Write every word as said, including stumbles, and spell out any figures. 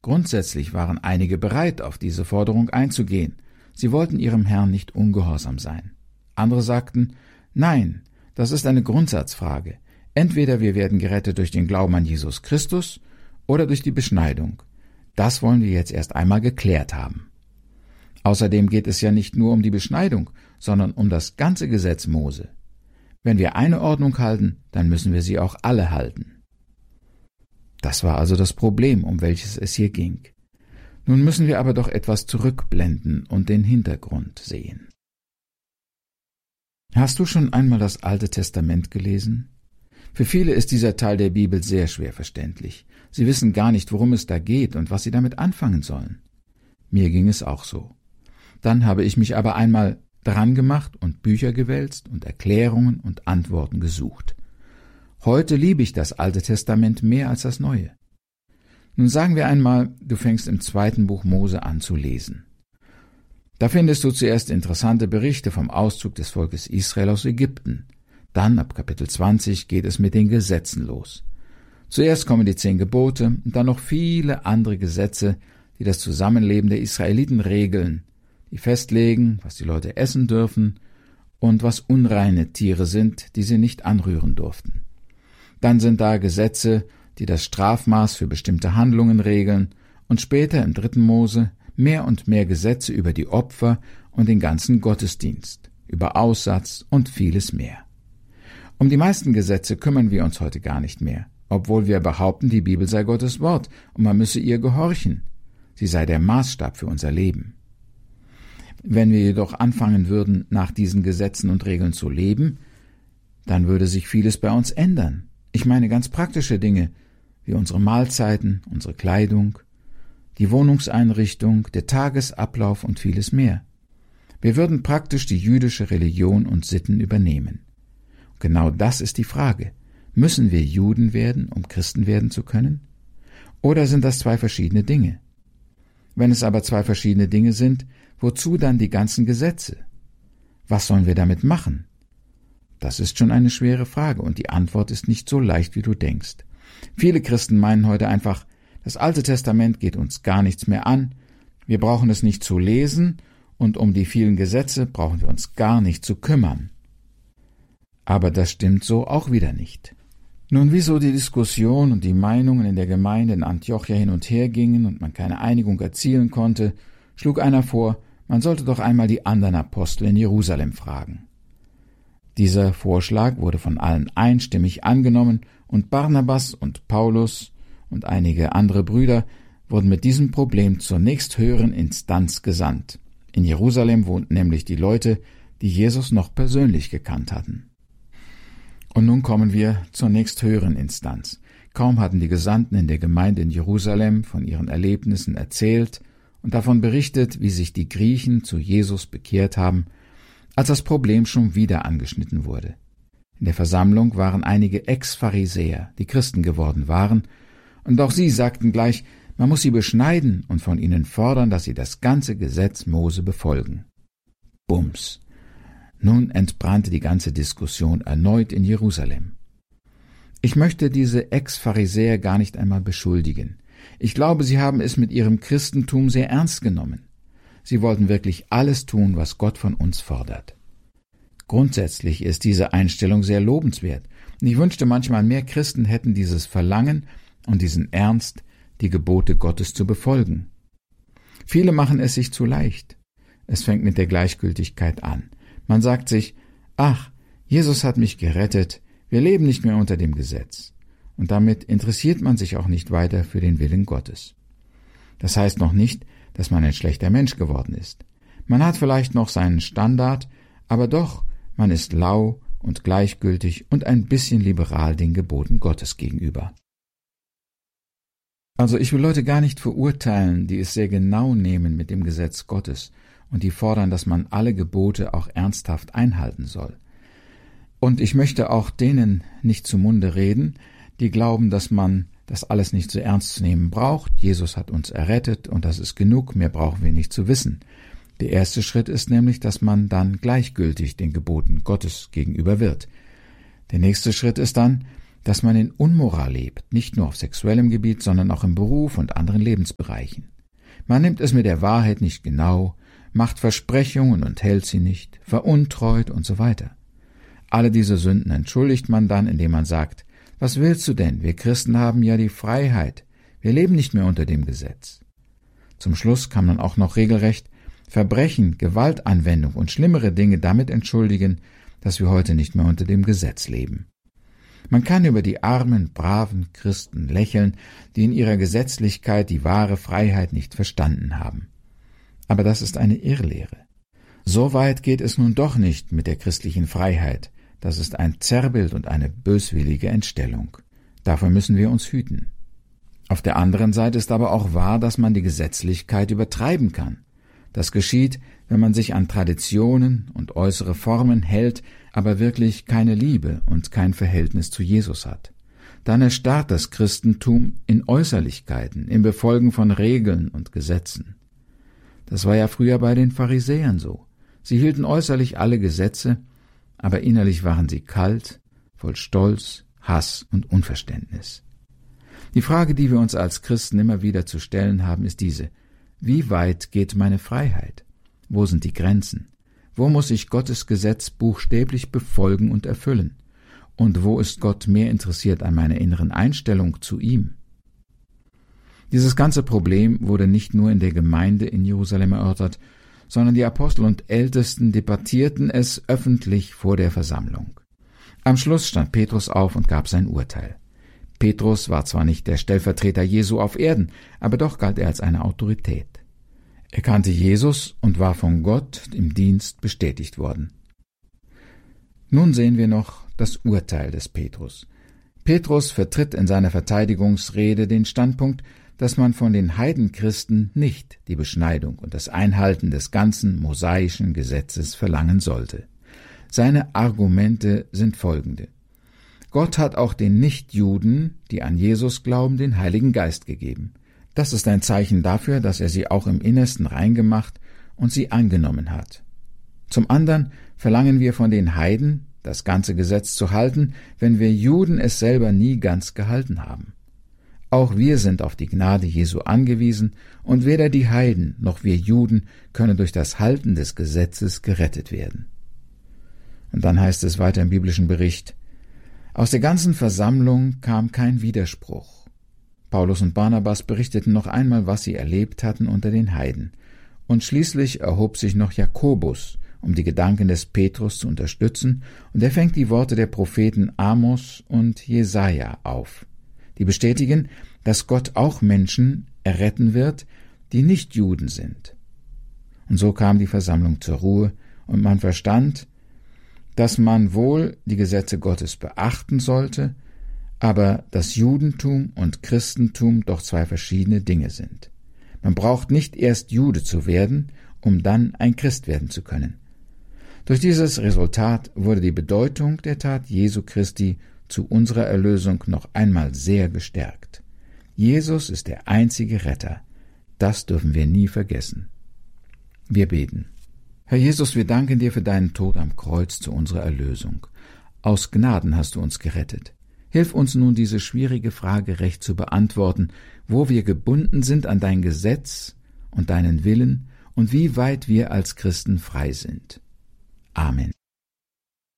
Grundsätzlich waren einige bereit, auf diese Forderung einzugehen. Sie wollten ihrem Herrn nicht ungehorsam sein. Andere sagten, nein, das ist eine Grundsatzfrage. Entweder wir werden gerettet durch den Glauben an Jesus Christus oder durch die Beschneidung. Das wollen wir jetzt erst einmal geklärt haben. Außerdem geht es ja nicht nur um die Beschneidung, sondern um das ganze Gesetz Mose. Wenn wir eine Ordnung halten, dann müssen wir sie auch alle halten. Das war also das Problem, um welches es hier ging. Nun müssen wir aber doch etwas zurückblenden und den Hintergrund sehen. Hast du schon einmal das Alte Testament gelesen? Für viele ist dieser Teil der Bibel sehr schwer verständlich. Sie wissen gar nicht, worum es da geht und was sie damit anfangen sollen. Mir ging es auch so. Dann habe ich mich aber einmal dran gemacht und Bücher gewälzt und Erklärungen und Antworten gesucht. Heute liebe ich das Alte Testament mehr als das Neue. Nun sagen wir einmal, du fängst im zweiten Buch Mose an zu lesen. Da findest du zuerst interessante Berichte vom Auszug des Volkes Israel aus Ägypten. Dann, ab Kapitel zwanzig, geht es mit den Gesetzen los. Zuerst kommen die zehn Gebote und dann noch viele andere Gesetze, die das Zusammenleben der Israeliten regeln, die festlegen, was die Leute essen dürfen und was unreine Tiere sind, die sie nicht anrühren durften. Dann sind da Gesetze, die das Strafmaß für bestimmte Handlungen regeln und später im dritten Mose mehr und mehr Gesetze über die Opfer und den ganzen Gottesdienst, über Aussatz und vieles mehr. Um die meisten Gesetze kümmern wir uns heute gar nicht mehr, obwohl wir behaupten, die Bibel sei Gottes Wort und man müsse ihr gehorchen. Sie sei der Maßstab für unser Leben. Wenn wir jedoch anfangen würden, nach diesen Gesetzen und Regeln zu leben, dann würde sich vieles bei uns ändern. Ich meine ganz praktische Dinge, wie unsere Mahlzeiten, unsere Kleidung, die Wohnungseinrichtung, der Tagesablauf und vieles mehr. Wir würden praktisch die jüdische Religion und Sitten übernehmen. Und genau das ist die Frage. Müssen wir Juden werden, um Christen werden zu können? Oder sind das zwei verschiedene Dinge? Wenn es aber zwei verschiedene Dinge sind, wozu dann die ganzen Gesetze? Was sollen wir damit machen? Das ist schon eine schwere Frage und die Antwort ist nicht so leicht, wie du denkst. Viele Christen meinen heute einfach, das Alte Testament geht uns gar nichts mehr an, wir brauchen es nicht zu lesen und um die vielen Gesetze brauchen wir uns gar nicht zu kümmern. Aber das stimmt so auch wieder nicht. Nun, wieso die Diskussion und die Meinungen in der Gemeinde in Antiochia hin und her gingen und man keine Einigung erzielen konnte, schlug einer vor, man sollte doch einmal die anderen Apostel in Jerusalem fragen. Dieser Vorschlag wurde von allen einstimmig angenommen und Barnabas und Paulus und einige andere Brüder wurden mit diesem Problem zur nächsthöheren Instanz gesandt. In Jerusalem wohnten nämlich die Leute, die Jesus noch persönlich gekannt hatten. Und nun kommen wir zur nächsthöheren Instanz. Kaum hatten die Gesandten in der Gemeinde in Jerusalem von ihren Erlebnissen erzählt und davon berichtet, wie sich die Griechen zu Jesus bekehrt haben, als das Problem schon wieder angeschnitten wurde. In der Versammlung waren einige Ex-Pharisäer, die Christen geworden waren, und auch sie sagten gleich, man muss sie beschneiden und von ihnen fordern, dass sie das ganze Gesetz Mose befolgen. Bums! Nun entbrannte die ganze Diskussion erneut in Jerusalem. Ich möchte diese Ex-Pharisäer gar nicht einmal beschuldigen. Ich glaube, sie haben es mit ihrem Christentum sehr ernst genommen. Sie wollten wirklich alles tun, was Gott von uns fordert. Grundsätzlich ist diese Einstellung sehr lobenswert, und ich wünschte manchmal, mehr Christen hätten dieses Verlangen und diesen Ernst, die Gebote Gottes zu befolgen. Viele machen es sich zu leicht. Es fängt mit der Gleichgültigkeit an. Man sagt sich, ach, Jesus hat mich gerettet, wir leben nicht mehr unter dem Gesetz. Und damit interessiert man sich auch nicht weiter für den Willen Gottes. Das heißt noch nicht, dass man ein schlechter Mensch geworden ist. Man hat vielleicht noch seinen Standard, aber doch, man ist lau und gleichgültig und ein bisschen liberal den Geboten Gottes gegenüber. Also ich will Leute gar nicht verurteilen, die es sehr genau nehmen mit dem Gesetz Gottes und die fordern, dass man alle Gebote auch ernsthaft einhalten soll. Und ich möchte auch denen nicht zu Munde reden, die glauben, dass man das alles nicht so ernst zu nehmen braucht. Jesus hat uns errettet und das ist genug, mehr brauchen wir nicht zu wissen. Der erste Schritt ist nämlich, dass man dann gleichgültig den Geboten Gottes gegenüber wird. Der nächste Schritt ist dann, dass man in Unmoral lebt, nicht nur auf sexuellem Gebiet, sondern auch im Beruf und anderen Lebensbereichen. Man nimmt es mit der Wahrheit nicht genau, macht Versprechungen und hält sie nicht, veruntreut und so weiter. Alle diese Sünden entschuldigt man dann, indem man sagt, was willst du denn? Wir Christen haben ja die Freiheit. Wir leben nicht mehr unter dem Gesetz. Zum Schluss kann man auch noch regelrecht Verbrechen, Gewaltanwendung und schlimmere Dinge damit entschuldigen, dass wir heute nicht mehr unter dem Gesetz leben. Man kann über die armen, braven Christen lächeln, die in ihrer Gesetzlichkeit die wahre Freiheit nicht verstanden haben. Aber das ist eine Irrlehre. So weit geht es nun doch nicht mit der christlichen Freiheit. Das ist ein Zerrbild und eine böswillige Entstellung. Davor müssen wir uns hüten. Auf der anderen Seite ist aber auch wahr, dass man die Gesetzlichkeit übertreiben kann. Das geschieht, wenn man sich an Traditionen und äußere Formen hält, aber wirklich keine Liebe und kein Verhältnis zu Jesus hat. Dann erstarrt das Christentum in Äußerlichkeiten, im Befolgen von Regeln und Gesetzen. Das war ja früher bei den Pharisäern so. Sie hielten äußerlich alle Gesetze, aber innerlich waren sie kalt, voll Stolz, Hass und Unverständnis. Die Frage, die wir uns als Christen immer wieder zu stellen haben, ist diese: Wie weit geht meine Freiheit? Wo sind die Grenzen? Wo muss ich Gottes Gesetz buchstäblich befolgen und erfüllen? Und wo ist Gott mehr interessiert an meiner inneren Einstellung zu ihm? Dieses ganze Problem wurde nicht nur in der Gemeinde in Jerusalem erörtert, sondern die Apostel und Ältesten debattierten es öffentlich vor der Versammlung. Am Schluss stand Petrus auf und gab sein Urteil. Petrus war zwar nicht der Stellvertreter Jesu auf Erden, aber doch galt er als eine Autorität. Er kannte Jesus und war von Gott im Dienst bestätigt worden. Nun sehen wir noch das Urteil des Petrus. Petrus vertritt in seiner Verteidigungsrede den Standpunkt, dass man von den Heidenchristen nicht die Beschneidung und das Einhalten des ganzen mosaischen Gesetzes verlangen sollte. Seine Argumente sind folgende: Gott hat auch den Nichtjuden, die an Jesus glauben, den Heiligen Geist gegeben. Das ist ein Zeichen dafür, dass er sie auch im Innersten reingemacht und sie angenommen hat. Zum anderen verlangen wir von den Heiden, das ganze Gesetz zu halten, wenn wir Juden es selber nie ganz gehalten haben. Auch wir sind auf die Gnade Jesu angewiesen, und weder die Heiden noch wir Juden können durch das Halten des Gesetzes gerettet werden. Und dann heißt es weiter im biblischen Bericht: Aus der ganzen Versammlung kam kein Widerspruch. Paulus und Barnabas berichteten noch einmal, was sie erlebt hatten unter den Heiden. Und schließlich erhob sich noch Jakobus, um die Gedanken des Petrus zu unterstützen, und er fängt die Worte der Propheten Amos und Jesaja auf, die bestätigen, dass Gott auch Menschen erretten wird, die nicht Juden sind. Und so kam die Versammlung zur Ruhe, und man verstand, dass man wohl die Gesetze Gottes beachten sollte, aber das Judentum und Christentum doch zwei verschiedene Dinge sind. Man braucht nicht erst Jude zu werden, um dann ein Christ werden zu können. Durch dieses Resultat wurde die Bedeutung der Tat Jesu Christi zu unserer Erlösung noch einmal sehr gestärkt. Jesus ist der einzige Retter. Das dürfen wir nie vergessen. Wir beten. Herr Jesus, wir danken dir für deinen Tod am Kreuz zu unserer Erlösung. Aus Gnaden hast du uns gerettet. Hilf uns nun, diese schwierige Frage recht zu beantworten, wo wir gebunden sind an dein Gesetz und deinen Willen und wie weit wir als Christen frei sind. Amen.